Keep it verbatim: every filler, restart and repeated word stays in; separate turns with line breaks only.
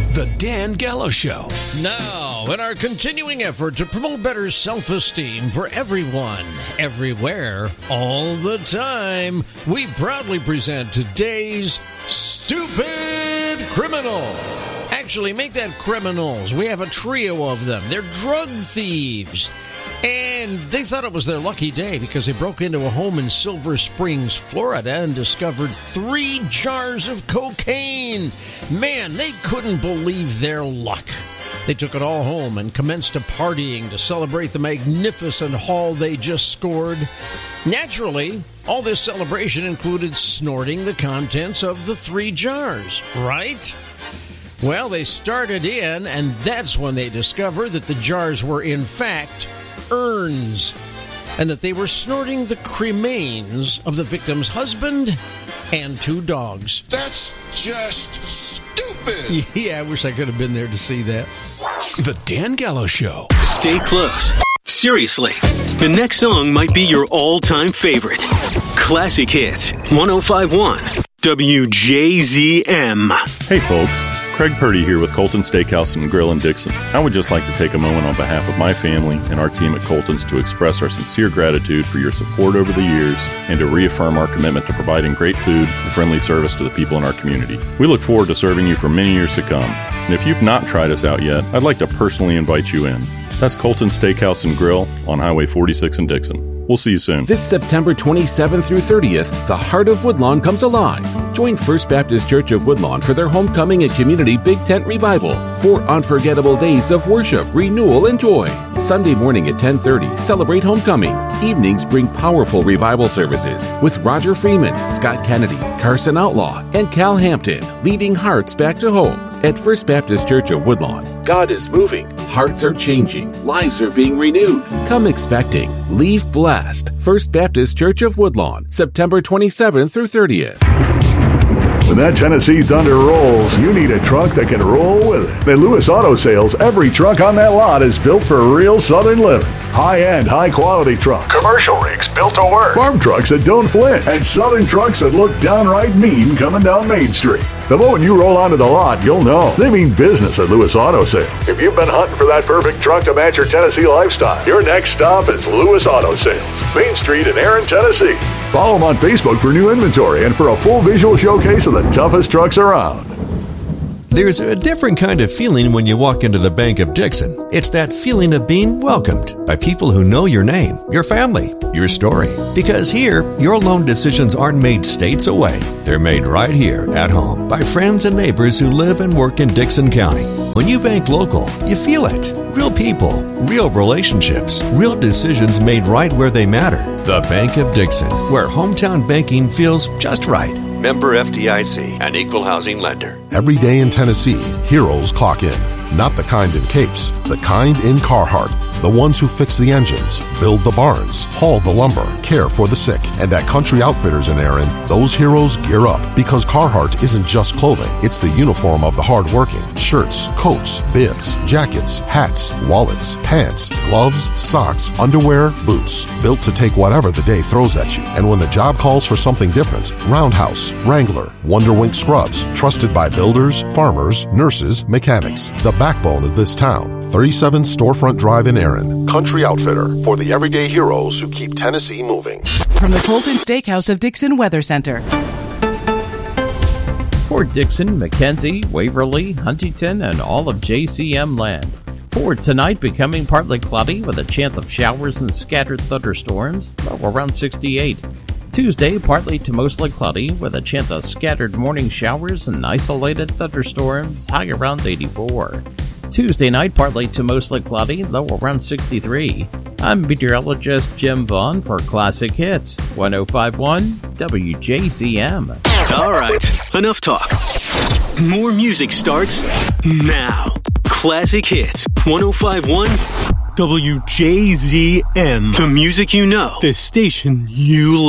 The Dan Gallo Show.
Now, in our continuing effort to promote better self-esteem for everyone, everywhere, all the time, we proudly present today's Stupid Criminal. Actually, make that criminals. We have a trio of them. They're drug thieves. And they thought it was their lucky day because they broke into a home in Silver Springs, Florida, and discovered three jars of cocaine. Man, they couldn't believe their luck. They took it all home and commenced to partying to celebrate the magnificent haul they just scored. Naturally, all this celebration included snorting the contents of the three jars, right? Well, they started in, and that's when they discovered that the jars were, in fact, urns, and that they were snorting the cremains of the victim's husband and two dogs.
That's just stupid.
Yeah, I wish I could have been there to see that.
The Dan Gallo Show.
Stay close. Seriously, the next song might be your all-time favorite. Classic Hits, ten fifty-one W J Z M.
Hey folks, Craig Purdy here with Colton Steakhouse and Grill in Dixon. I would just like to take a moment on behalf of my family and our team at Colton's to express our sincere gratitude for your support over the years and to reaffirm our commitment to providing great food and friendly service to the people in our community. We look forward to serving you for many years to come. And if you've not tried us out yet, I'd like to personally invite you in. That's Colton's Steakhouse and Grill on Highway forty-six in Dixon. We'll see you soon.
This September twenty-seventh through thirtieth, the heart of Woodlawn comes alive. Join First Baptist Church of Woodlawn for their homecoming and community big tent revival. Four unforgettable days of worship, renewal, and joy. Sunday morning at ten thirty, celebrate homecoming. Evenings bring powerful revival services with Roger Freeman, Scott Kennedy, Carson Outlaw, and Cal Hampton, leading hearts back to hope. At First Baptist Church of Woodlawn, God is moving, hearts are changing, lives are being renewed. Come expecting, leave blessed. First Baptist Church of Woodlawn, September twenty-seventh through thirtieth.
When that Tennessee Thunder rolls, you need a truck that can roll with it. At Lewis Auto Sales, every truck on that lot is built for real Southern living. High-end, high-quality trucks. Commercial rigs built to work. Farm trucks that don't flinch. And Southern trucks that look downright mean coming down Main Street. The moment you roll onto the lot, you'll know. They mean business at Lewis Auto Sales. If you've been hunting for that perfect truck to match your Tennessee lifestyle, your next stop is Lewis Auto Sales. Main Street in Aaron, Tennessee. Follow them on Facebook for new inventory and for a full visual showcase of the toughest trucks around.
There's a different kind of feeling when you walk into the Bank of Dixon. It's that feeling of being welcomed by people who know your name, your family, your story. Because here, your loan decisions aren't made states away. They're made right here at home by friends and neighbors who live and work in Dixon County. When you bank local, you feel it. Real people, real relationships, real decisions made right where they matter. The Bank of Dixon, where hometown banking feels just right. Member F D I C, an equal housing lender.
Every day in Tennessee, heroes clock in. Not the kind in capes, the kind in Carhartt. The ones who fix the engines, build the barns, haul the lumber, care for the sick. And at Country Outfitters in Aaron, those heroes gear up. Because Carhartt isn't just clothing, it's the uniform of the hardworking. Shirts, coats, bibs, jackets, hats, wallets, pants, gloves, socks, underwear, boots. Built to take whatever the day throws at you. And when the job calls for something different, Roundhouse, Wrangler, Wonderwink scrubs. Trusted by builders, farmers, nurses, mechanics. The backbone of this town. thirty-seven Storefront Drive in Aaron. Country Outfitter, for the everyday heroes who keep Tennessee moving.
From the Colton Steakhouse of Dixon Weather Center.
For Dixon, McKenzie, Waverly, Huntington, and all of J C M land. For tonight, becoming partly cloudy with a chance of showers and scattered thunderstorms, low around sixty-eight. Tuesday, partly to mostly cloudy with a chance of scattered morning showers and isolated thunderstorms, high around eighty-four. Tuesday night, partly to mostly cloudy, low around sixty-three. I'm meteorologist Jim Vaughn for Classic Hits, ten fifty-one W J Z M.
All right, enough talk. More music starts now. Classic Hits, ten fifty-one W J Z M. The music you know, the station you love.